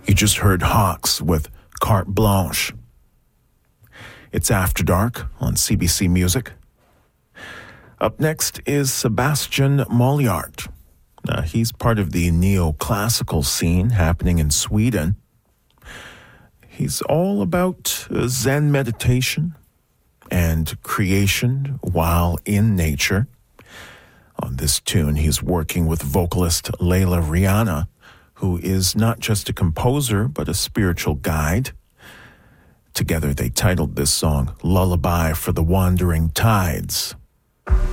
You just heard Hawks with Carte Blanche. It's After Dark on CBC Music. Up next is Sebastian Molliart. He's part of the neoclassical scene happening in Sweden. He's all about Zen meditation and creation while in nature. On this tune, he's working with vocalist Leila Rihanna, who is not just a composer, but a spiritual guide. Together, they titled this song Lullaby for the Wandering Tides.